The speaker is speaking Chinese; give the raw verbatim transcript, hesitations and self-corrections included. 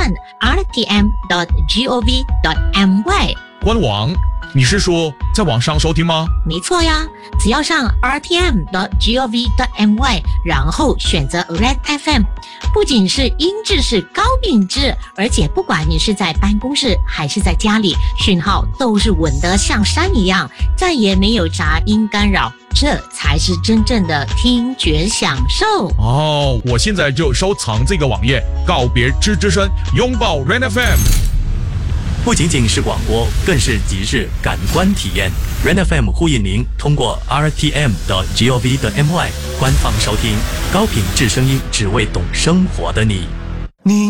看 r t m dot gov dot my。 官网？你是说在网上收听吗？ 没错呀，只要上 r t m dot gov dot my， 然后选择 Red F M， 不仅是音质是高品质，而且不管你是在办公室还是在家里，讯号都是稳得像山一样，再也没有杂音干扰，这才是真正的听觉享受。 哦，我现在就收藏这个网页，告别吱吱声，拥抱 Red F M。 不仅仅是广播，更是即时感官体验。Red F M 呼吁您通过 r t m dot gov dot my 官方收听高品质声音，只为懂生活的你。